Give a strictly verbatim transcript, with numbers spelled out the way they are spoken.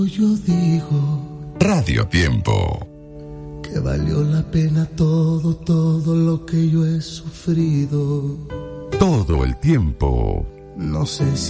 Yo digo Radio Tiempo que valió la pena todo, todo lo que yo he sufrido. Todo el tiempo. No sé si